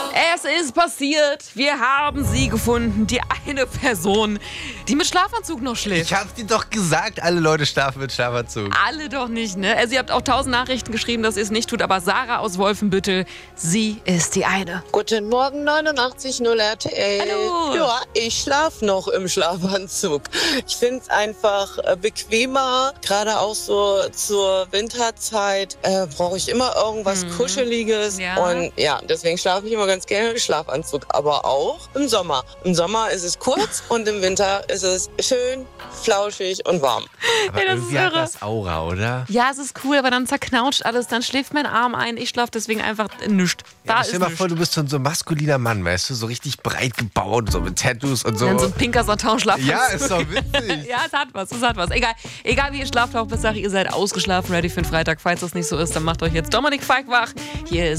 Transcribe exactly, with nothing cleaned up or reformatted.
Es ist passiert. Wir haben sie gefunden. Die eine Person, die mit Schlafanzug noch schläft. Ich hab's dir doch gesagt, alle Leute schlafen mit Schlafanzug. Alle doch nicht, ne? Also ihr habt auch tausend Nachrichten geschrieben, dass ihr es nicht tut, aber Sarah aus Wolfenbüttel, sie ist die eine. Guten Morgen, neunundachtzig Komma null R T L. Hallo. Ja, ich schlafe noch im Schlafanzug. Ich finde es einfach äh, bequemer, gerade auch so zur Winterzeit äh, brauche ich immer irgendwas Mhm. Kuscheliges. Ja. Und ja, deswegen schlafe ich immer ganz gerne im Schlafanzug, aber auch im Sommer. Im Sommer ist es kurz und im Winter ist es schön, flauschig und warm. Aber Ey, das irgendwie ist hat irre. das Aura, oder? Ja, es ist cool, aber dann zerknautscht alles, dann schläft mein Arm ein. Ich schlafe deswegen einfach nischt. Da Ja, ist stell dir mal nischt. vor, du bist so ein so ein maskuliner Mann, weißt du, so richtig breit gebaut, so mit Tattoos und so. Dann so ein pinker Satin-Schlafanzug. Ja, ist doch witzig. Ja, es hat was, es hat was. Egal, egal wie ihr schlaft, Hauptsache ihr seid ausgeschlafen, ready für den Freitag. Falls das nicht so ist, dann macht euch jetzt Dominik Feig wach. Hier ist